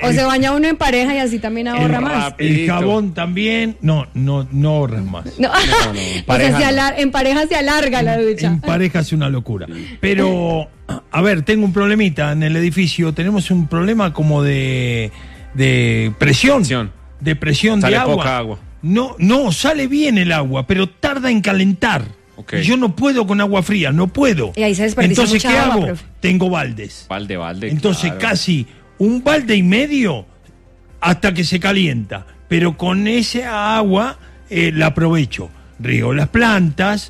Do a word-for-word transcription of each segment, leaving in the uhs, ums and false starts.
O se baña uno en pareja y así también ahorra el, más. El jabón también, no, no, no ahorras más. No, no, no en, pareja, o sea, se alar- en pareja se alarga la ducha. En pareja es una locura. Pero, a ver, tengo un problemita en el edificio, tenemos un problema como de, de presión, presión. de presión sale de agua. Poca agua. No, no, sale bien el agua, pero tarda en calentar. Okay. Yo no puedo con agua fría, no puedo. Y ahí se desperdicia Entonces, mucha ¿qué agua, hago? profe. Tengo baldes. Balde, balde. Entonces, claro. casi un balde y medio hasta que se calienta. Pero con esa agua eh, la aprovecho. Riego las plantas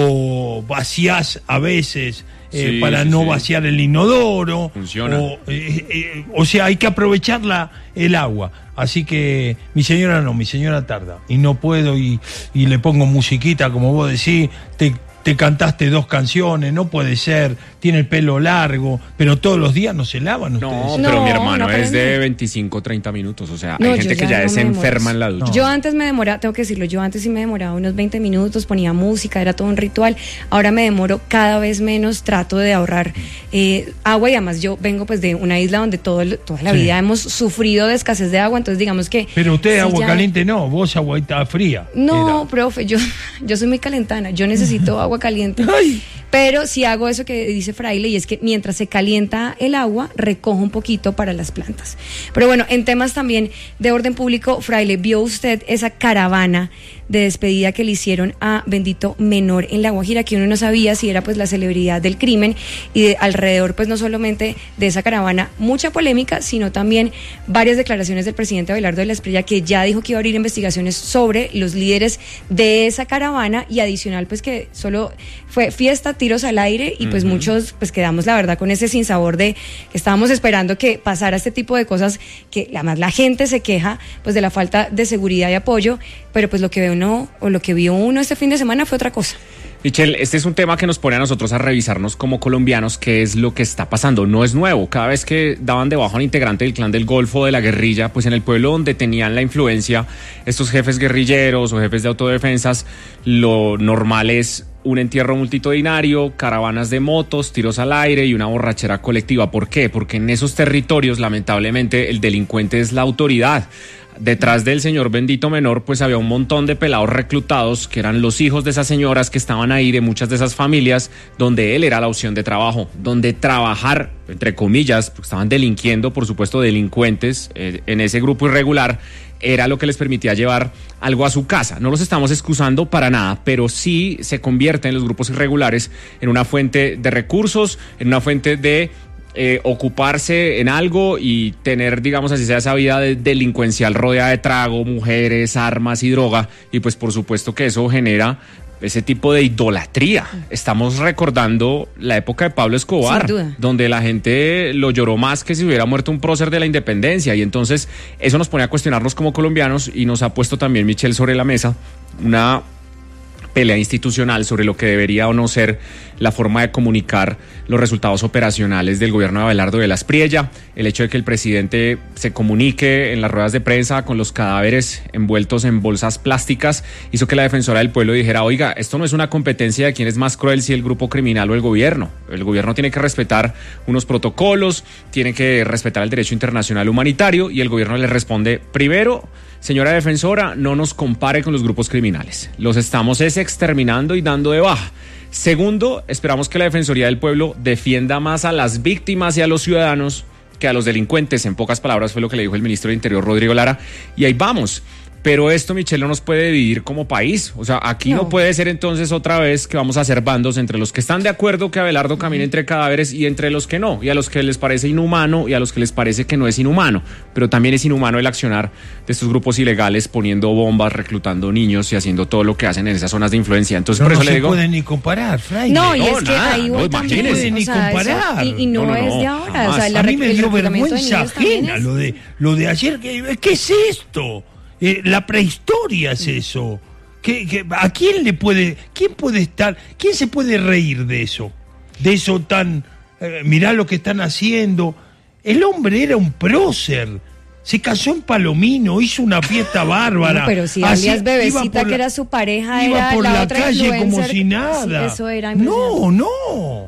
o vacías a veces eh, sí, para sí, no sí. vaciar el inodoro. Funciona. O, eh, eh, o sea, hay que aprovechar la, el agua. Así que mi señora no, mi señora tarda. Y no puedo y, y le pongo musiquita, como vos decís, te, te cantaste dos canciones, no puede ser, tiene el pelo largo, pero todos los días no se lavan ustedes. No, pero no, mi hermano no es de veinticinco, treinta minutos, o sea, no, hay gente ya que ya no se enferma en la ducha. No. Yo antes me demoraba, tengo que decirlo, yo antes sí me demoraba unos veinte minutos, ponía música, era todo un ritual, ahora me demoro cada vez menos, trato de ahorrar eh, agua y además yo vengo pues de una isla donde todo, toda la sí. vida hemos sufrido de escasez de agua, entonces digamos que... Pero usted si agua ya... caliente no, vos agüita fría. No, era. profe, yo, yo soy muy calentana, yo necesito agua caliente. Ay. Pero sí hago eso que dice Fraile, y es que mientras se calienta el agua, recojo un poquito para las plantas. Pero bueno, en temas también de orden público, Fraile, ¿vio usted esa caravana de despedida que le hicieron a Bendito Menor en La Guajira, que uno no sabía si era pues la celebridad del crimen, y de, alrededor pues no solamente de esa caravana, mucha polémica, sino también varias declaraciones del presidente Abelardo de la Espriella, que ya dijo que iba a abrir investigaciones sobre los líderes de esa caravana, y adicional pues que solo fue fiesta, tiros al aire, y pues uh-huh. muchos pues quedamos la verdad con ese sinsabor de que estábamos esperando que pasara este tipo de cosas, que además la gente se queja pues de la falta de seguridad y apoyo, pero pues lo que ve uno o lo que vio uno este fin de semana fue otra cosa. Michelle, este es un tema que nos pone a nosotros a revisarnos como colombianos qué es lo que está pasando. No es nuevo. Cada vez que daban de baja a un integrante del Clan del Golfo, de la guerrilla, pues en el pueblo donde tenían la influencia estos jefes guerrilleros o jefes de autodefensas, lo normal es un entierro multitudinario, caravanas de motos, tiros al aire y una borrachera colectiva. ¿Por qué? Porque en esos territorios, lamentablemente, el delincuente es la autoridad. Detrás del señor Bendito Menor, pues había un montón de pelados reclutados que eran los hijos de esas señoras que estaban ahí, de muchas de esas familias, donde él era la opción de trabajo, donde trabajar, entre comillas, porque estaban delinquiendo, por supuesto, delincuentes eh, en ese grupo irregular, era lo que les permitía llevar algo a su casa. No los estamos excusando para nada, pero sí se convierten los grupos irregulares en una fuente de recursos, en una fuente de Eh, ocuparse en algo y tener, digamos así sea, esa vida de delincuencial rodeada de trago, mujeres, armas y droga, y pues por supuesto que eso genera ese tipo de idolatría. Estamos recordando la época de Pablo Escobar, donde la gente lo lloró más que si hubiera muerto un prócer de la independencia, y entonces eso nos pone a cuestionarnos como colombianos, y nos ha puesto también, Michelle, sobre la mesa una pelea institucional sobre lo que debería o no ser la forma de comunicar los resultados operacionales del gobierno de Abelardo de la Espriella, el hecho de que el presidente se comunique en las ruedas de prensa con los cadáveres envueltos en bolsas plásticas, hizo que la defensora del pueblo dijera, oiga, esto no es una competencia de quién es más cruel, si el grupo criminal o el gobierno. El gobierno tiene que respetar unos protocolos, tiene que respetar el derecho internacional humanitario, y el gobierno le responde, primero, señora defensora, no nos compare con los grupos criminales. Los estamos es exterminando y dando de baja. Segundo, esperamos que la Defensoría del Pueblo defienda más a las víctimas y a los ciudadanos que a los delincuentes. En pocas palabras fue lo que le dijo el ministro de Interior, Rodrigo Lara. Y ahí vamos. Pero esto, Michelle, no nos puede dividir como país. O sea, aquí no. no puede ser entonces otra vez que vamos a hacer bandos entre los que están de acuerdo que Abelardo camine entre cadáveres y entre los que no, y a los que les parece inhumano y a los que les parece que no es inhumano. Pero también es inhumano el accionar de estos grupos ilegales poniendo bombas, reclutando niños y haciendo todo lo que hacen en esas zonas de influencia. Entonces, no, por eso no le digo... No se puede ni comparar, Fraile. No, y no, es que nada, ahí voy no, también. No se puede ni o sea, comparar. Eso, y, y no, no, no es de ahora. Jamás. O sea, la, a mí me dio vergüenza de ajena lo de, lo de ayer. ¿Qué, qué es esto? Eh, la prehistoria es eso. ¿Qué, qué, ¿A quién le puede, quién puede estar, quién se puede reír de eso? De eso tan, eh, mirá lo que están haciendo. El hombre era un prócer. Se casó en Palomino, hizo una fiesta bárbara. No, pero si alias Bebecita, la, que era su pareja, iba era por la, la otra calle influencer, como si nada. Sí, eso era no, no.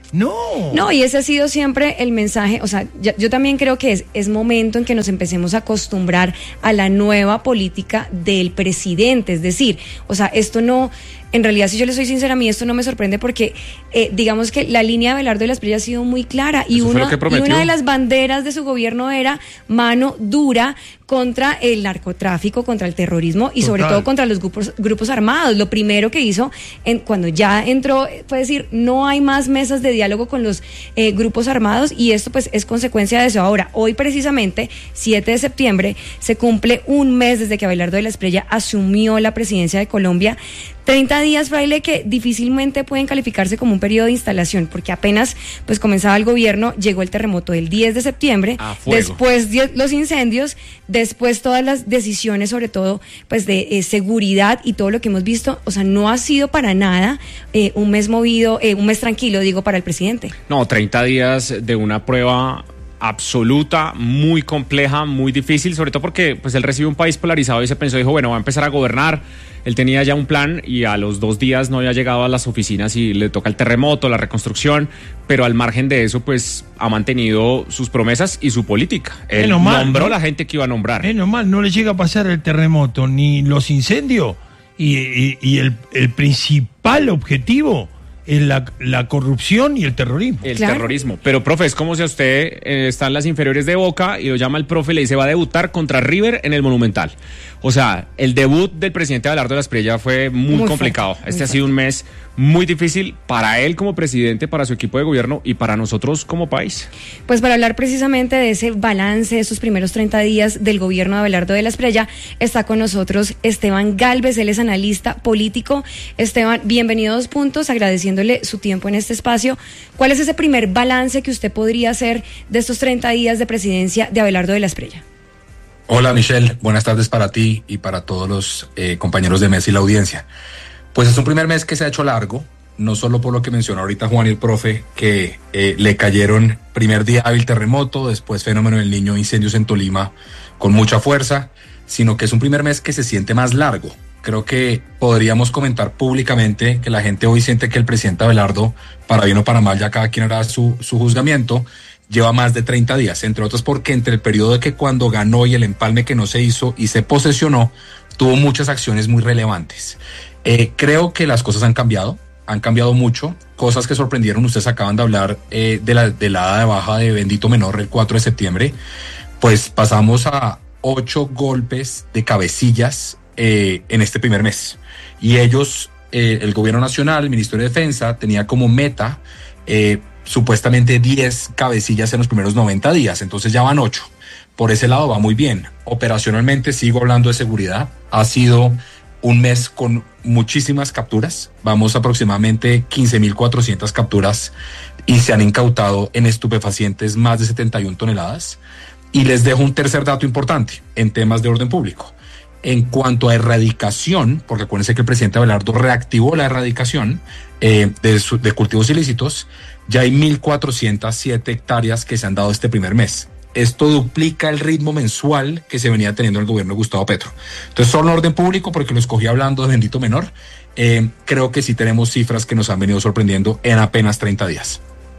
No. No, y ese ha sido siempre el mensaje, o sea, yo, yo también creo que es, es momento en que nos empecemos a acostumbrar a la nueva política del presidente, es decir, o sea, esto no, en realidad, si yo le soy sincera, a mí esto no me sorprende porque eh, digamos que la línea de Abelardo de la Espriella ha sido muy clara y una, y una de las banderas de su gobierno era mano dura contra el narcotráfico, contra el terrorismo y Total. sobre todo contra los grupos, grupos armados. Lo primero que hizo en, cuando ya entró fue decir, no hay más mesas de diálogo con los eh, grupos armados y esto pues es consecuencia de eso. Ahora, hoy precisamente, siete de septiembre, se cumple un mes desde que Abelardo de la Espriella asumió la presidencia de Colombia. treinta días, Fraile, que difícilmente pueden calificarse como un periodo de instalación, porque apenas pues comenzaba el gobierno, llegó el terremoto del diez de septiembre, después de los incendios, después todas las decisiones, sobre todo pues de eh, seguridad y todo lo que hemos visto, o sea, no ha sido para nada eh, un mes movido, eh, un mes tranquilo, digo, para el presidente. No, treinta días de una prueba absoluta, muy compleja, muy difícil, sobre todo porque pues él recibe un país polarizado y se pensó, dijo, bueno, va a empezar a gobernar. Él tenía ya un plan y a los dos días no había llegado a las oficinas y le toca el terremoto, la reconstrucción, pero al margen de eso, pues ha mantenido sus promesas y su política. Él Menos mal, nombró ¿no? la gente que iba a nombrar. Menos mal, no le llega a pasar el terremoto ni los incendios y, y, y el, el principal objetivo es la, la corrupción y el terrorismo. El claro. terrorismo. Pero, profe, es como si a usted eh, está en las inferiores de Boca y lo llama el profe y le dice va a debutar contra River en el Monumental. O sea, el debut del presidente Abelardo de la Espriella fue muy, muy complicado. Fuerte, muy este fuerte. Ha sido un mes muy difícil para él como presidente, para su equipo de gobierno y para nosotros como país. Pues para hablar precisamente de ese balance de esos primeros treinta días del gobierno de Abelardo de la Espriella, está con nosotros Esteban Galvez, él es analista político. Esteban, bienvenido a Dos Puntos, agradeciéndole su tiempo en este espacio. ¿Cuál es ese primer balance que usted podría hacer de estos treinta días de presidencia de Abelardo de la Espriella? Hola Michelle, buenas tardes para ti y para todos los eh, compañeros de mesa y la audiencia. Pues es un primer mes que se ha hecho largo, no solo por lo que mencionó ahorita Juan y el profe, que eh, le cayeron primer día hábil terremoto, después fenómeno del Niño, incendios en Tolima con mucha fuerza, sino que es un primer mes que se siente más largo. Creo que podríamos comentar públicamente que la gente hoy siente que el presidente Abelardo, para bien o para mal, ya cada quien hará su, su juzgamiento, lleva más de treinta días, entre otros porque entre el periodo de que cuando ganó y el empalme que no se hizo y se posesionó, tuvo muchas acciones muy relevantes. Eh, creo que las cosas han cambiado, han cambiado mucho, cosas que sorprendieron, ustedes acaban de hablar eh, de la de la dada de baja de Bendito Menor el cuatro de septiembre, pues pasamos a ocho golpes de cabecillas eh, en este primer mes, y ellos, eh, el gobierno nacional, el Ministerio de Defensa, tenía como meta eh, supuestamente diez cabecillas en los primeros noventa días, entonces ya van ocho. Por ese lado va muy bien. Operacionalmente, sigo hablando de seguridad, ha sido un mes con muchísimas capturas, vamos aproximadamente quince mil cuatrocientas capturas y se han incautado en estupefacientes más de setenta y una toneladas. Y les dejo un tercer dato importante en temas de orden público. En cuanto a erradicación, porque acuérdense que el presidente Abelardo reactivó la erradicación eh, de, su, de cultivos ilícitos, ya hay mil cuatrocientas siete hectáreas que se han dado este primer mes. Esto duplica el ritmo mensual que se venía teniendo el gobierno de Gustavo Petro. Entonces, solo orden público, porque lo escogí hablando de Bendito Menor, eh, creo que sí tenemos cifras que nos han venido sorprendiendo en apenas treinta días.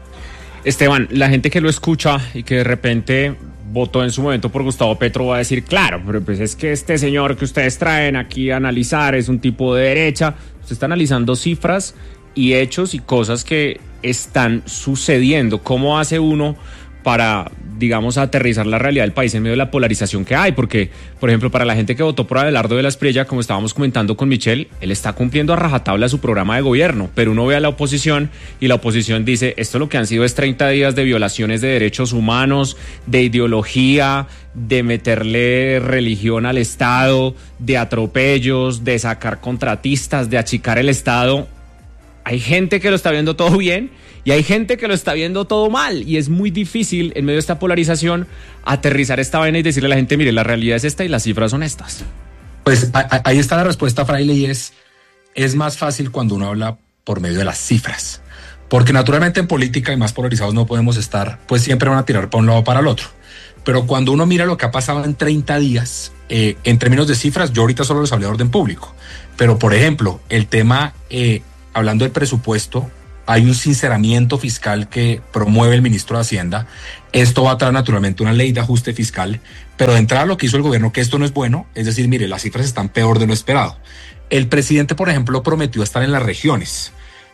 Esteban, la gente que lo escucha y que de repente votó en su momento por Gustavo Petro va a decir, claro, pero pues es que este señor que ustedes traen aquí a analizar es un tipo de derecha. Usted está analizando cifras y hechos y cosas que están sucediendo. ¿Cómo hace uno para, digamos, aterrizar la realidad del país en medio de la polarización que hay? Porque, por ejemplo, para la gente que votó por Abelardo de la Espriella, como estábamos comentando con Michelle, él está cumpliendo a rajatabla su programa de gobierno, pero uno ve a la oposición y la oposición dice, esto lo que han sido es treinta días de violaciones de derechos humanos, de ideología, de meterle religión al Estado, de atropellos, de sacar contratistas, de achicar el Estado. Hay gente que lo está viendo todo bien y hay gente que lo está viendo todo mal, y es muy difícil en medio de esta polarización aterrizar esta vaina y decirle a la gente, mire, la realidad es esta y las cifras son estas. Pues a, a, ahí está la respuesta, Fraile, y es, es más fácil cuando uno habla por medio de las cifras, porque naturalmente en política y más polarizados no podemos estar, pues siempre van a tirar para un lado o para el otro. Pero cuando uno mira lo que ha pasado en treinta días, eh, en términos de cifras, yo ahorita solo les hablé de orden público, pero por ejemplo, el tema, eh, hablando del presupuesto, hay un sinceramiento fiscal que promueve el ministro de Hacienda. Esto va a traer naturalmente una ley de ajuste fiscal, pero de entrada lo que hizo el gobierno, que esto no es bueno, es decir, mire, las cifras están peor de lo esperado. El presidente, por ejemplo, prometió estar en las regiones.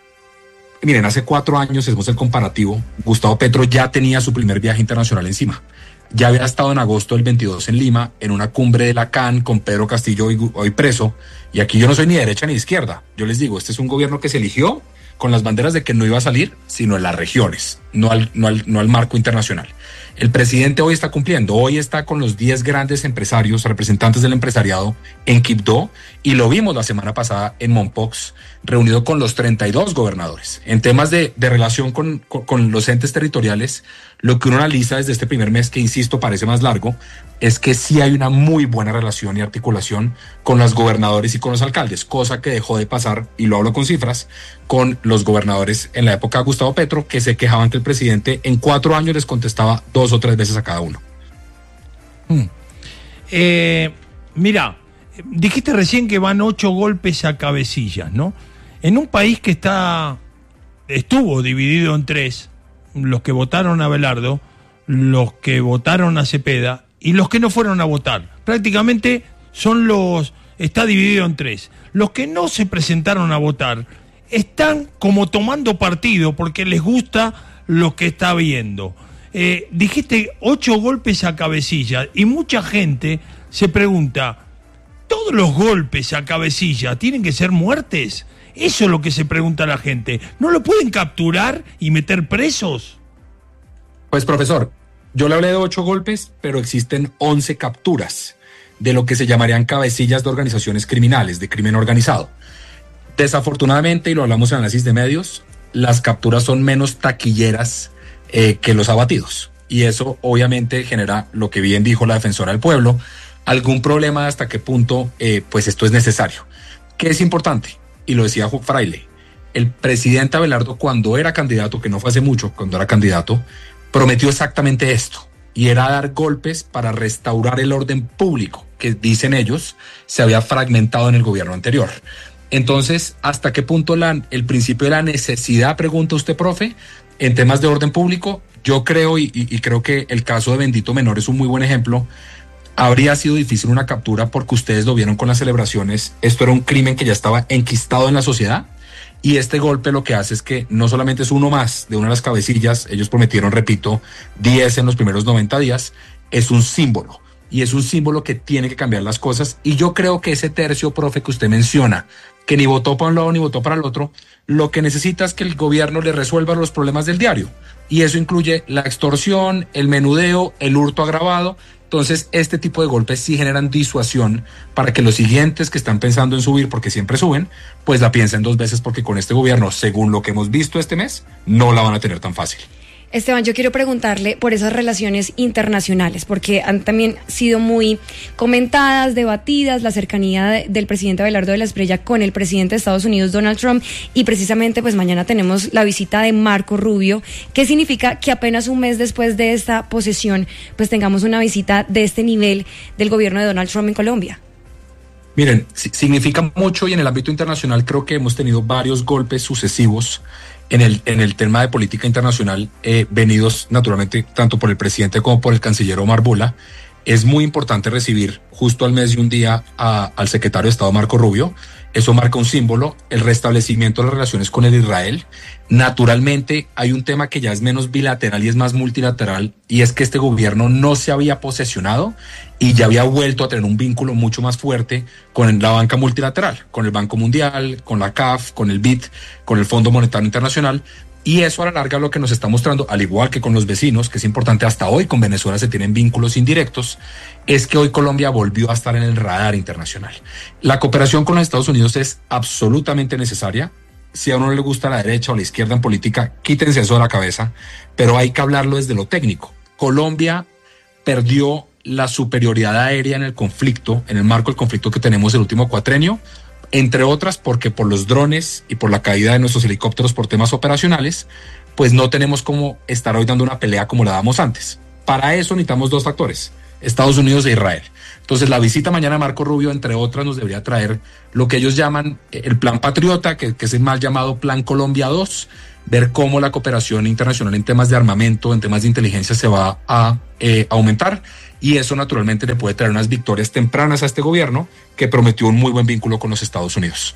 Miren, hace cuatro años, hacemos el comparativo, Gustavo Petro ya tenía su primer viaje internacional encima. Ya había estado en agosto del veintidós en Lima, en una cumbre de la C A N con Pedro Castillo, hoy, hoy preso. Y aquí yo no soy ni derecha ni izquierda. Yo les digo, este es un gobierno que se eligió con las banderas de que no iba a salir, sino en las regiones, no al, no al, no al marco internacional. El presidente hoy está cumpliendo, hoy está con los diez grandes empresarios, representantes del empresariado en Quibdó, y lo vimos la semana pasada en Mompox, reunido con los treinta y dos gobernadores. En temas de, de relación con, con, con los entes territoriales, lo que uno analiza desde este primer mes, que insisto parece más largo, es que sí hay una muy buena relación y articulación con los gobernadores y con los alcaldes, cosa que dejó de pasar, y lo hablo con cifras, con los gobernadores en la época de Gustavo Petro, que se quejaban que el presidente en cuatro años les contestaba dos o tres veces a cada uno. Hmm. Eh, mira, dijiste recién que van ocho golpes a cabecillas, ¿no? En un país que está estuvo dividido en tres, los que votaron a Abelardo, los que votaron a Cepeda y los que no fueron a votar. Prácticamente son los, está dividido en tres. Los que no se presentaron a votar están como tomando partido porque les gusta lo que está viendo. Eh, dijiste ocho golpes a cabecilla y mucha gente se pregunta, ¿todos los golpes a cabecilla tienen que ser muertes? Eso es lo que se pregunta la gente. ¿No lo pueden capturar y meter presos? Pues profesor, yo le hablé de ocho golpes, pero existen once capturas de lo que se llamarían cabecillas de organizaciones criminales, de crimen organizado. Desafortunadamente, y lo hablamos en análisis de medios, las capturas son menos taquilleras eh, que los abatidos. Y eso obviamente genera lo que bien dijo la defensora del pueblo, algún problema de hasta qué punto eh, pues esto es necesario. ¿Qué es importante? Y lo decía Fraile, el presidente Abelardo cuando era candidato, que no fue hace mucho, cuando era candidato, prometió exactamente esto, y era dar golpes para restaurar el orden público, que dicen ellos, se había fragmentado en el gobierno anterior. Entonces, ¿hasta qué punto la, el principio de la necesidad, pregunta usted, profe, en temas de orden público? Yo creo, y, y, y creo que el caso de Bendito Menor es un muy buen ejemplo. Habría sido difícil una captura porque ustedes lo vieron con las celebraciones. Esto era un crimen que ya estaba enquistado en la sociedad. Y este golpe lo que hace es que no solamente es uno más de una de las cabecillas, ellos prometieron, repito, diez en los primeros noventa días, es un símbolo. Y es un símbolo que tiene que cambiar las cosas. Y yo creo que ese tercio, profe, que usted menciona, que ni votó para un lado ni votó para el otro, lo que necesita es que el gobierno le resuelva los problemas del diario. Y eso incluye la extorsión, el menudeo, el hurto agravado. Entonces, este tipo de golpes sí generan disuasión para que los siguientes que están pensando en subir, porque siempre suben, pues la piensen dos veces, porque con este gobierno, según lo que hemos visto este mes, no la van a tener tan fácil. Esteban, yo quiero preguntarle por esas relaciones internacionales, porque han también sido muy comentadas, debatidas, la cercanía de, del presidente Abelardo de la Espriella con el presidente de Estados Unidos, Donald Trump, y precisamente pues mañana tenemos la visita de Marco Rubio. ¿Qué significa que apenas un mes después de esta posesión, pues tengamos una visita de este nivel del gobierno de Donald Trump en Colombia? Miren, significa mucho, y en el ámbito internacional creo que hemos tenido varios golpes sucesivos en el, en el tema de política internacional, eh, venidos naturalmente tanto por el presidente como por el canciller Omar Bula. Es muy importante recibir justo al mes y un día a, al secretario de Estado Marco Rubio. Eso marca un símbolo, el restablecimiento de las relaciones con el Israel. Naturalmente hay un tema que ya es menos bilateral y es más multilateral, y es que este gobierno no se había posesionado y ya había vuelto a tener un vínculo mucho más fuerte con la banca multilateral, con el Banco Mundial, con la C A F, con el B I D, con el Fondo Monetario Internacional. Y eso a la larga lo que nos está mostrando, al igual que con los vecinos, que es importante, hasta hoy con Venezuela se tienen vínculos indirectos, es que hoy Colombia volvió a estar en el radar internacional. La cooperación con los Estados Unidos es absolutamente necesaria. Si a uno no le gusta la derecha o la izquierda en política, quítense eso de la cabeza, pero hay que hablarlo desde lo técnico. Colombia perdió la superioridad aérea en el conflicto, en el marco del conflicto que tenemos el último cuatrenio, entre otras porque por los drones y por la caída de nuestros helicópteros por temas operacionales, pues no tenemos cómo estar hoy dando una pelea como la damos antes. Para eso necesitamos dos factores: Estados Unidos e Israel. Entonces la visita mañana de Marco Rubio, entre otras, nos debería traer lo que ellos llaman el Plan Patriota, que, que es el mal llamado Plan Colombia dos, ver cómo la cooperación internacional en temas de armamento, en temas de inteligencia se va a eh, aumentar, y eso naturalmente le puede traer unas victorias tempranas a este gobierno que prometió un muy buen vínculo con los Estados Unidos.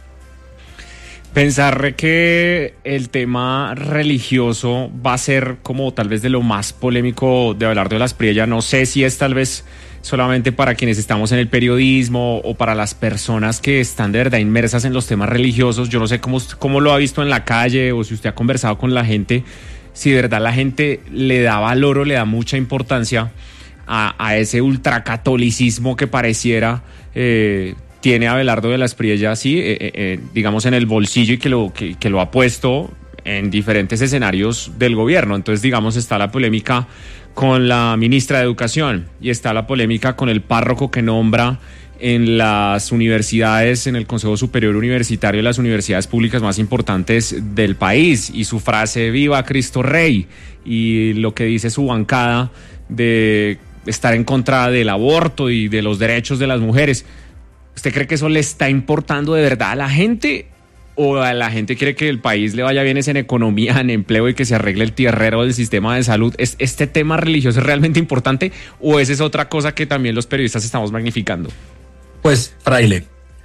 Pensar que el tema religioso va a ser como tal vez de lo más polémico de Abelardo de la Espriella. No sé si es tal vez solamente para quienes estamos en el periodismo o para las personas que están de verdad inmersas en los temas religiosos. Yo no sé cómo, cómo lo ha visto en la calle o si usted ha conversado con la gente, si de verdad la gente le da valor o le da mucha importancia a, a ese ultracatolicismo que pareciera... Eh, tiene Abelardo de la Espriella así, eh, eh, digamos, en el bolsillo y que lo, que, que lo ha puesto en diferentes escenarios del gobierno. Entonces, digamos, está la polémica con la ministra de Educación y está la polémica con el párroco que nombra en las universidades, en el Consejo Superior Universitario de las universidades públicas más importantes del país, y su frase "Viva Cristo Rey", y lo que dice su bancada de estar en contra del aborto y de los derechos de las mujeres. ¿Usted cree que eso le está importando de verdad a la gente? ¿O a la gente quiere que el país le vaya bien es en economía, en empleo y que se arregle el tierrero del sistema de salud? ¿Es este tema religioso es realmente importante o esa es otra cosa que también los periodistas estamos magnificando? Pues, Fraile,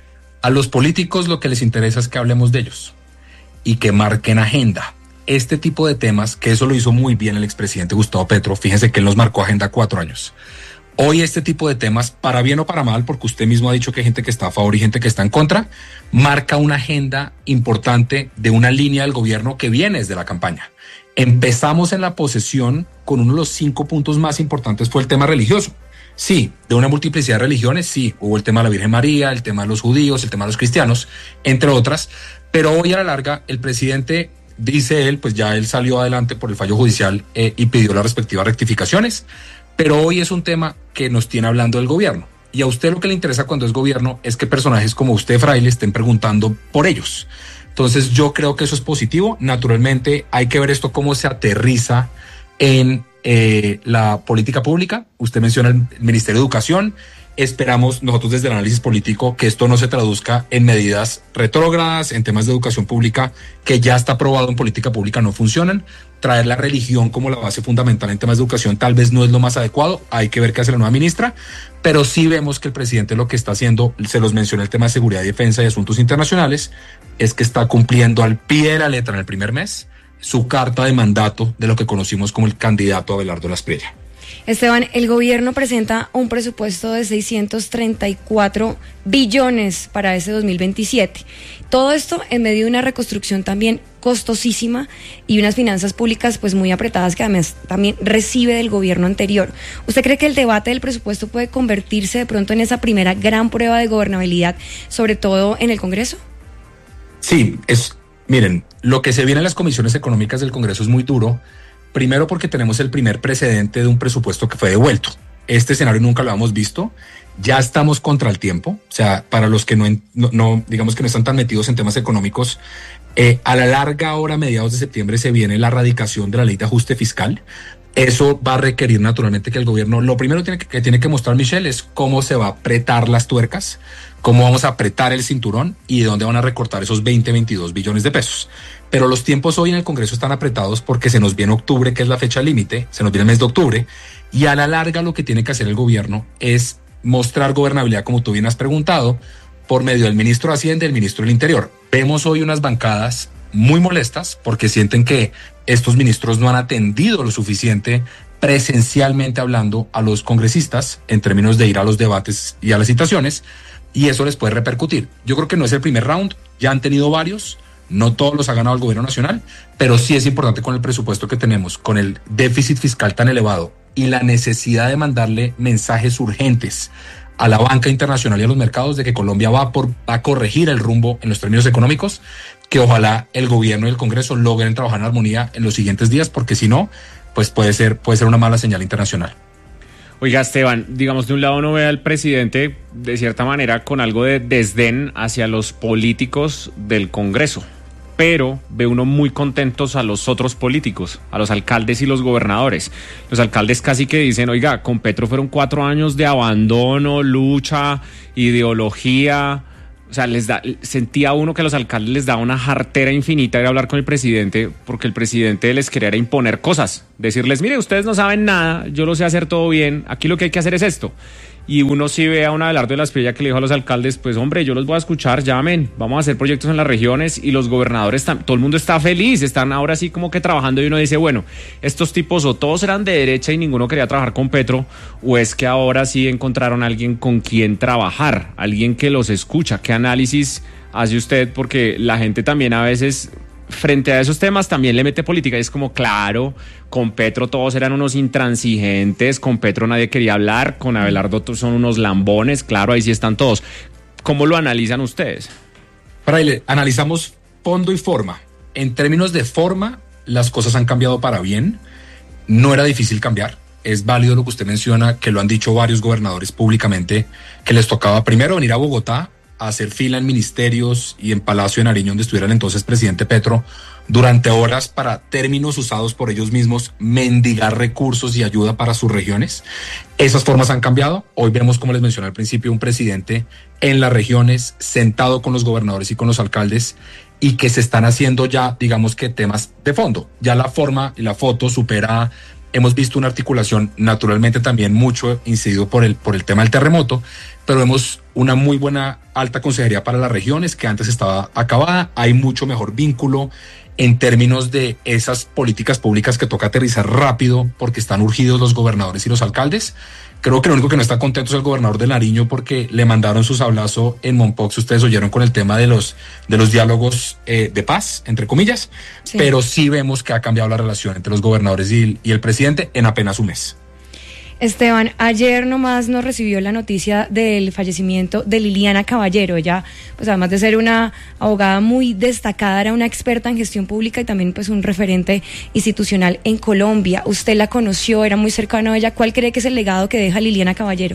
a los políticos lo que les interesa es que hablemos de ellos y que marquen agenda. Este tipo de temas, que eso lo hizo muy bien el expresidente Gustavo Petro, fíjense que él nos marcó agenda cuatro años. Hoy este tipo de temas, para bien o para mal, porque usted mismo ha dicho que hay gente que está a favor y gente que está en contra, marca una agenda importante de una línea del gobierno que viene desde la campaña. Empezamos en la posesión con uno de los cinco puntos más importantes, fue el tema religioso. Sí, de una multiplicidad de religiones, sí, hubo el tema de la Virgen María, el tema de los judíos, el tema de los cristianos, entre otras, pero hoy a la larga el presidente, dice él, pues ya él salió adelante por el fallo judicial eh, y pidió las respectivas rectificaciones. Pero hoy es un tema que nos tiene hablando del gobierno. Y a usted lo que le interesa cuando es gobierno es que personajes como usted, Fraile, estén preguntando por ellos. Entonces yo creo que eso es positivo. Naturalmente hay que ver esto cómo se aterriza en eh, la política pública. Usted menciona el Ministerio de Educación. Esperamos nosotros desde el análisis político que esto no se traduzca en medidas retrógradas, en temas de educación pública que ya está aprobado en política pública no funcionan. Traer la religión como la base fundamental en temas de educación tal vez no es lo más adecuado, hay que ver qué hace la nueva ministra, pero sí vemos que el presidente lo que está haciendo, se los mencioné el tema de seguridad y defensa y asuntos internacionales, es que está cumpliendo al pie de la letra en el primer mes su carta de mandato de lo que conocimos como el candidato Abelardo de la Espriella. Esteban, el gobierno presenta un presupuesto de seiscientos treinta y cuatro billones para ese dos mil veintisiete. Todo esto en medio de una reconstrucción también costosísima y unas finanzas públicas pues muy apretadas que además también recibe del gobierno anterior. ¿Usted cree que el debate del presupuesto puede convertirse de pronto en esa primera gran prueba de gobernabilidad, sobre todo en el Congreso? Sí, es, miren, lo que se viene en las comisiones económicas del Congreso es muy duro. Primero porque tenemos el primer precedente de un presupuesto que fue devuelto. Este escenario nunca lo habíamos visto. Ya estamos contra el tiempo. O sea, para los que no, no, no digamos que no están tan metidos en temas económicos, eh, a la larga ahora, a mediados de septiembre, se viene la radicación de la ley de ajuste fiscal. Eso va a requerir naturalmente que el gobierno, lo primero tiene que, que tiene que mostrar, Michelle, es cómo se va a apretar las tuercas, cómo vamos a apretar el cinturón y de dónde van a recortar esos veinte, veintidós billones de pesos. Pero los tiempos hoy en el Congreso están apretados porque se nos viene octubre, que es la fecha límite, se nos viene el mes de octubre, y a la larga lo que tiene que hacer el gobierno es mostrar gobernabilidad, como tú bien has preguntado, por medio del ministro de Hacienda y del ministro del Interior. Vemos hoy unas bancadas muy molestas porque sienten que estos ministros no han atendido lo suficiente presencialmente hablando a los congresistas en términos de ir a los debates y a las citaciones, y eso les puede repercutir. Yo creo que no es el primer round, ya han tenido varios. No todos los ha ganado el gobierno nacional, pero sí es importante con el presupuesto que tenemos, con el déficit fiscal tan elevado y la necesidad de mandarle mensajes urgentes a la banca internacional y a los mercados de que Colombia va, por, va a corregir el rumbo en los términos económicos, que ojalá el gobierno y el Congreso logren trabajar en armonía en los siguientes días, porque si no, pues puede ser, puede ser una mala señal internacional. Oiga, Esteban, digamos, de un lado uno ve al presidente de cierta manera con algo de desdén hacia los políticos del Congreso. pero ve uno muy contentos a los otros políticos, a los alcaldes y los gobernadores. Los alcaldes casi que dicen, oiga, con Petro fueron cuatro años de abandono, lucha, ideología. O sea, les da, sentía uno que a los alcaldes les da una jartera infinita de hablar con el presidente, porque el presidente les quería imponer cosas, decirles, mire, ustedes no saben nada, yo lo sé hacer todo bien, aquí lo que hay que hacer es esto. Y uno sí ve a un Abelardo de la Espriella que le dijo a los alcaldes, pues hombre, yo los voy a escuchar, llamen, vamos a hacer proyectos en las regiones, y los gobernadores, todo el mundo está feliz, están ahora sí como que trabajando, y uno dice, bueno, estos tipos o todos eran de derecha y ninguno quería trabajar con Petro, o es que ahora sí encontraron a alguien con quien trabajar, alguien que los escucha. ¿Qué análisis hace usted? Porque la gente también a veces, frente a esos temas, también le mete política, y es como, claro, con Petro todos eran unos intransigentes, con Petro nadie quería hablar, con Abelardo son unos lambones, claro, ahí sí están todos. ¿Cómo lo analizan ustedes? Fraile, analizamos fondo y forma. En términos de forma, las cosas han cambiado para bien. No era difícil cambiar. Es válido lo que usted menciona, que lo han dicho varios gobernadores públicamente, que les tocaba primero venir a Bogotá a hacer fila en ministerios y en Palacio de Nariño, donde estuviera el entonces presidente Petro, durante horas para términos usados por ellos mismos, mendigar recursos y ayuda para sus regiones. Esas formas han cambiado. Hoy vemos, como les mencioné al principio, un presidente en las regiones, sentado con los gobernadores y con los alcaldes, y que se están haciendo ya, digamos que temas de fondo. Ya la forma y la foto supera. Hemos visto una articulación, naturalmente también mucho incidido por el, por el tema del terremoto, pero vemos una muy buena alta consejería para las regiones que antes estaba acabada. Hay mucho mejor vínculo en términos de esas políticas públicas que toca aterrizar rápido porque están urgidos los gobernadores y los alcaldes. Creo que lo único que no está contento es el gobernador de Nariño, porque le mandaron su sablazo en Mompox. Ustedes oyeron con el tema de los, de los diálogos eh, de paz, entre comillas, sí. Pero sí vemos que ha cambiado la relación entre los gobernadores y, y el presidente en apenas un mes. Esteban, ayer nomás nos recibió la noticia del fallecimiento de Liliana Caballero. Ella, pues además de ser una abogada muy destacada, era una experta en gestión pública y también pues un referente institucional en Colombia. Usted la conoció, era muy cercano a ella. ¿Cuál cree que es el legado que deja Liliana Caballero?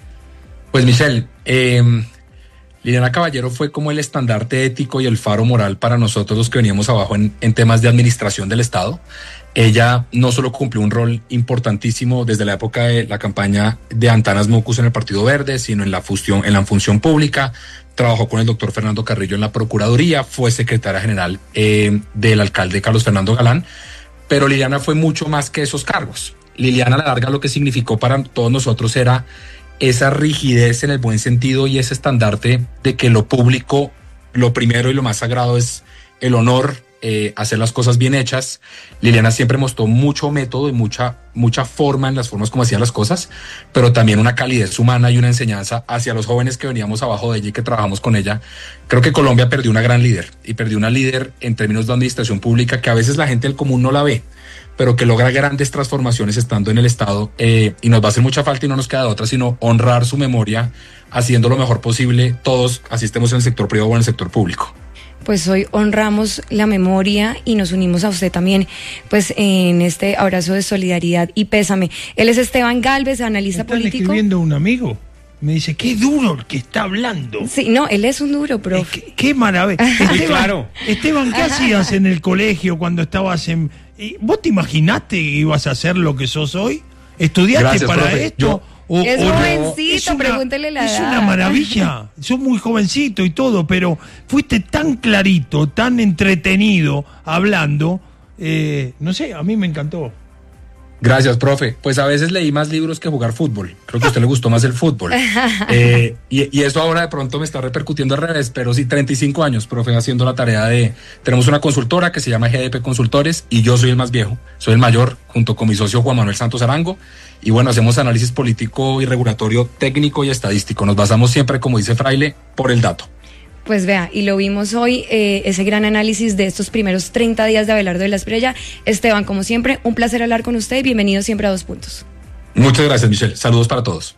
Pues Michelle, eh, Liliana Caballero fue como el estandarte ético y el faro moral para nosotros los que veníamos abajo en, en temas de administración del Estado. Ella no solo cumplió un rol importantísimo desde la época de la campaña de Antanas Mocus en el Partido Verde, sino en la función, en la función pública. Trabajó con el doctor Fernando Carrillo en la Procuraduría, fue secretaria general eh, del alcalde Carlos Fernando Galán, pero Liliana fue mucho más que esos cargos. Liliana, a la larga, lo que significó para todos nosotros era esa rigidez en el buen sentido y ese estandarte de que lo público, lo primero y lo más sagrado es el honor, Eh, hacer las cosas bien hechas. Liliana siempre mostró mucho método y mucha, mucha forma en las formas como hacía las cosas, pero también una calidez humana y una enseñanza hacia los jóvenes que veníamos abajo de ella y que trabajamos con ella. Creo que Colombia perdió una gran líder, y perdió una líder en términos de administración pública que a veces la gente del común no la ve, pero que logra grandes transformaciones estando en el Estado, eh, y nos va a hacer mucha falta y no nos queda de otra sino honrar su memoria, haciendo lo mejor posible todos, así estemos en el sector privado o en el sector público. Pues hoy honramos la memoria y nos unimos a usted también, pues en este abrazo de solidaridad y pésame. Él es Esteban Gálvez, analista ¿Me están político. escribiendo un amigo? Me dice, qué duro el que está hablando. Sí, no, él es un duro, profe. Qué, qué maravilla. Esteban, claro. Esteban, ¿qué hacías en el colegio cuando estabas en... ¿Vos te imaginaste que ibas a hacer lo que sos hoy? ¿Estudiaste Gracias, para profe. esto? Yo... O, es o jovencito, es una, pregúntele la es edad. una maravilla, sos muy jovencito y todo, pero fuiste tan clarito, tan entretenido hablando, eh, no sé, a mí me encantó. Gracias, profe. Pues a veces leí más libros que jugar fútbol. Creo que a usted le gustó más el fútbol. Eh, y, y eso ahora de pronto me está repercutiendo al revés, pero sí, treinta y cinco años, profe, haciendo la tarea de... Tenemos una consultora que se llama G D P Consultores y yo soy el más viejo, soy el mayor, junto con mi socio Juan Manuel Santos Arango. Y bueno, hacemos análisis político y regulatorio técnico y estadístico. Nos basamos siempre, como dice Fraile, por el dato. Pues vea, y lo vimos hoy, eh, ese gran análisis de estos primeros treinta días de Abelardo de la Espriella. Esteban, como siempre, un placer hablar con usted y bienvenido siempre a Dos Puntos. Muchas gracias, Michelle. Saludos para todos.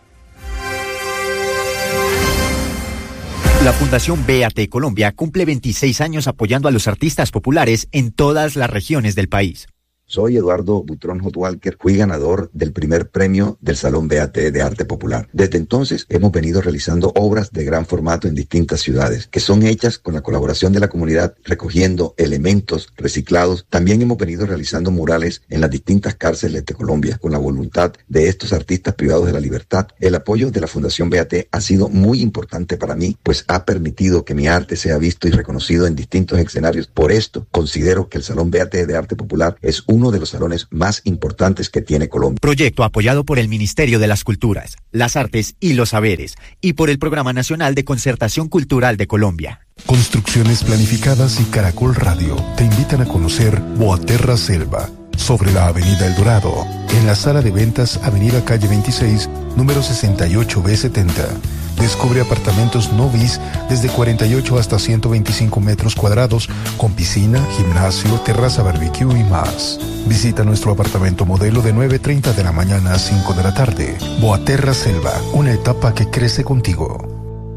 La Fundación B A T Colombia cumple veintiséis años apoyando a los artistas populares en todas las regiones del país. Soy Eduardo Butrón Hot Walker, fui ganador del primer premio del Salón B A T de Arte Popular. Desde entonces hemos venido realizando obras de gran formato en distintas ciudades, que son hechas con la colaboración de la comunidad, recogiendo elementos reciclados. También hemos venido realizando murales en las distintas cárceles de Colombia, con la voluntad de estos artistas privados de la libertad. El apoyo de la Fundación B A T ha sido muy importante para mí, pues ha permitido que mi arte sea visto y reconocido en distintos escenarios. Por esto, considero que el Salón B A T de Arte Popular es un uno de los salones más importantes que tiene Colombia. Proyecto apoyado por el Ministerio de las Culturas, las Artes y los Saberes y por el Programa Nacional de Concertación Cultural de Colombia. Construcciones Planificadas y Caracol Radio te invitan a conocer Boaterra Selva, sobre la Avenida El Dorado, en la sala de ventas Avenida Calle veintiséis, número sesenta y ocho B setenta. Descubre apartamentos no bis desde cuarenta y ocho hasta ciento veinticinco metros cuadrados, con piscina, gimnasio, terraza barbecue y más. Visita nuestro apartamento modelo de nueve treinta de la mañana a cinco de la tarde. Boaterra Selva, una etapa que crece contigo.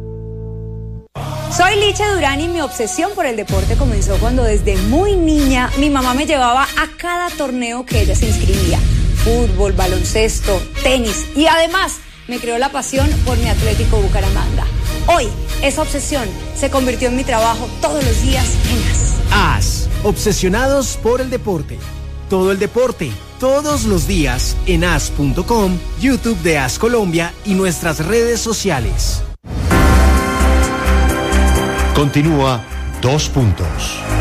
Soy Licha Durán y mi obsesión por el deporte comenzó cuando desde muy niña mi mamá me llevaba a cada torneo que ella se inscribía. Fútbol, baloncesto, tenis y además me creó la pasión por mi Atlético Bucaramanga. Hoy, esa obsesión se convirtió en mi trabajo todos los días en A S. A S, obsesionados por el deporte. Todo el deporte, todos los días en A S punto com, YouTube de A S Colombia y nuestras redes sociales. Continúa Dos Puntos.